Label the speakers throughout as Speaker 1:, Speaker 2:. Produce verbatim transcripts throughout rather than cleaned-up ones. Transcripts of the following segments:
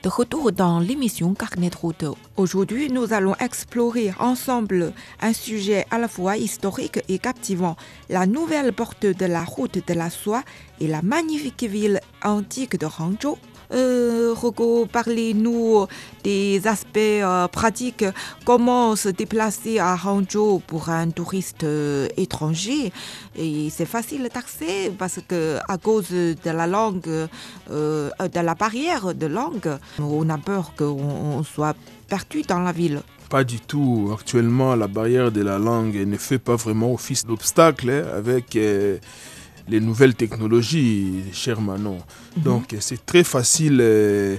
Speaker 1: De retour dans l'émission Carnet de route. Aujourd'hui, nous allons explorer ensemble un sujet à la fois historique et captivant. La nouvelle porte de la route de la soie et la magnifique ville antique de Hangzhou. Euh, Rocco, parlez-nous des aspects euh, pratiques. Comment se déplacer à Hangzhou pour un touriste euh, étranger? Et c'est facile d'accès parce que à cause de la langue, euh, de la barrière de langue, on a peur qu'on soit perdu dans la ville.
Speaker 2: Pas du tout. Actuellement, la barrière de la langue ne fait pas vraiment office d'obstacle hein, avec euh, les nouvelles technologies, cher Manon. Mm-hmm. Donc, c'est très facile euh,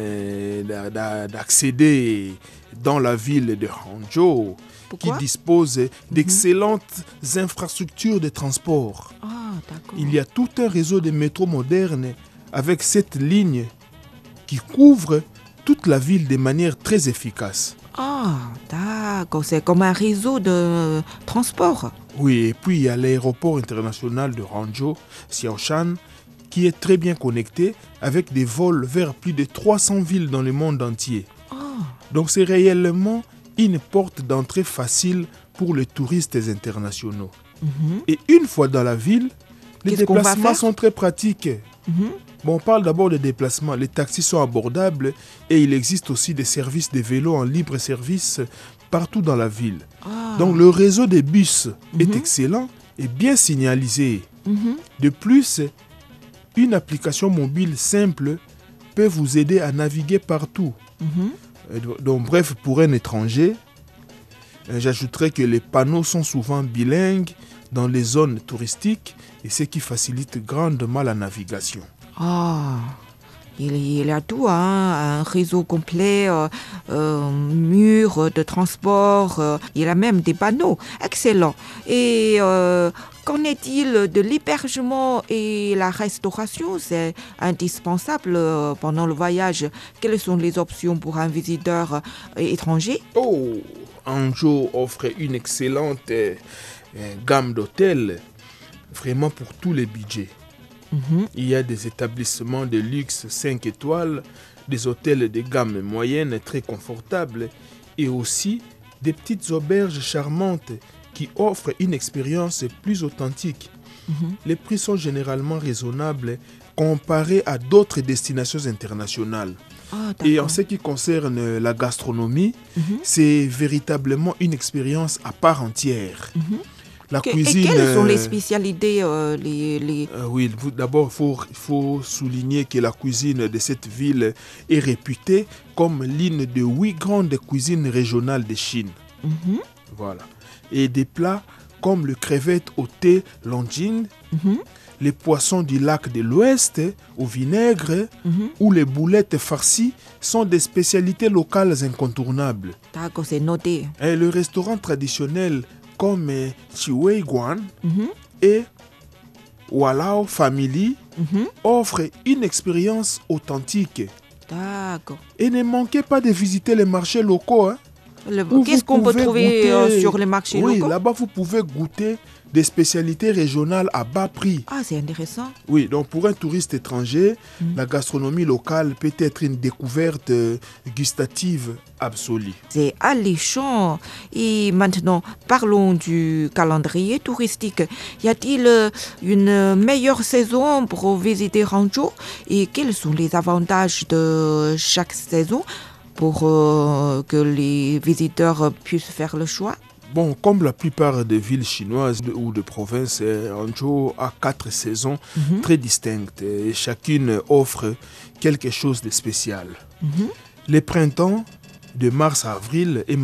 Speaker 2: euh, d'accéder dans la ville de Hangzhou, qui dispose d'excellentes mm-hmm. infrastructures de transport.
Speaker 1: Ah, d'accord.
Speaker 2: Il y a tout un réseau de métros modernes avec cette ligne qui couvre toute la ville de manière très efficace.
Speaker 1: Ah, d'accord. C'est comme un réseau de transport.
Speaker 2: Oui, et puis il y a l'aéroport international de Hangzhou, Xiaoshan, qui est très bien connecté avec des vols vers plus de trois cents villes dans le monde entier.
Speaker 1: Oh.
Speaker 2: Donc c'est réellement une porte d'entrée facile pour les touristes internationaux.
Speaker 1: Mm-hmm.
Speaker 2: Et une fois dans la ville, les
Speaker 1: Qu'est-ce
Speaker 2: déplacements sont très pratiques.
Speaker 1: Mm-hmm.
Speaker 2: Bon, on parle d'abord des déplacements. Les taxis sont abordables et il existe aussi des services de vélo en libre service partout dans la ville.
Speaker 1: Ah.
Speaker 2: Donc le réseau des bus
Speaker 1: mm-hmm.
Speaker 2: est excellent et bien signalisé.
Speaker 1: Mm-hmm.
Speaker 2: De plus, une application mobile simple peut vous aider à naviguer partout.
Speaker 1: Mm-hmm.
Speaker 2: Donc bref, pour un étranger, j'ajouterais que les panneaux sont souvent bilingues dans les zones touristiques et ce qui facilite grandement la navigation.
Speaker 1: Ah, il, il y a tout, hein, un réseau complet, euh, euh, mur de transport, euh, il y a même des panneaux. Excellent. Et euh, qu'en est-il de l'hébergement et la restauration? C'est indispensable pendant le voyage. Quelles sont les options pour un visiteur étranger?
Speaker 2: Oh, Hangzhou offre une excellente euh, gamme d'hôtels, vraiment pour tous les budgets.
Speaker 1: Mm-hmm.
Speaker 2: Il y a des établissements de luxe cinq étoiles, des hôtels de gamme moyenne très confortables et aussi des petites auberges charmantes qui offrent une expérience plus authentique.
Speaker 1: Mm-hmm.
Speaker 2: Les prix sont généralement raisonnables comparés à d'autres destinations internationales.
Speaker 1: Ah,
Speaker 2: et en ce qui concerne la gastronomie,
Speaker 1: mm-hmm.
Speaker 2: c'est véritablement une expérience à part entière.
Speaker 1: Mm-hmm.
Speaker 2: La
Speaker 1: que,
Speaker 2: cuisine,
Speaker 1: et quelles sont les spécialités euh, les, les...
Speaker 2: Euh, Oui, d'abord, il faut, faut souligner que la cuisine de cette ville est réputée comme l'une des huit grandes cuisines régionales de Chine.
Speaker 1: Mm-hmm.
Speaker 2: Voilà. Et des plats comme le crevette au thé Longjing,
Speaker 1: mm-hmm.
Speaker 2: les poissons du lac de l'Ouest au vinaigre
Speaker 1: mm-hmm.
Speaker 2: ou les boulettes farcies sont des spécialités locales incontournables.
Speaker 1: D'accord, c'est noté.
Speaker 2: Et le restaurant traditionnel comme Chiwei Guan
Speaker 1: mm-hmm.
Speaker 2: et Walao Family
Speaker 1: mm-hmm.
Speaker 2: offrent une expérience authentique.
Speaker 1: D'accord.
Speaker 2: Et ne manquez pas de visiter les marchés locaux. Hein,
Speaker 1: le, qu'est-ce qu'on peut trouver goûter, euh, sur les marchés
Speaker 2: oui,
Speaker 1: locaux?
Speaker 2: Oui, là-bas, vous pouvez goûter des spécialités régionales à bas prix.
Speaker 1: Ah, c'est intéressant.
Speaker 2: Oui, donc pour un touriste étranger,
Speaker 1: mm.
Speaker 2: la gastronomie locale peut être une découverte gustative absolue.
Speaker 1: C'est alléchant. Et maintenant, parlons du calendrier touristique. Y a-t-il une meilleure saison pour visiter Hangzhou? Et quels sont les avantages de chaque saison pour euh, que les visiteurs puissent faire le choix?
Speaker 2: Bon, comme la plupart des villes chinoises ou de provinces, Hangzhou a quatre saisons mm-hmm. très distinctes et chacune offre quelque chose de spécial.
Speaker 1: Mm-hmm.
Speaker 2: Les printemps, de mars à avril, et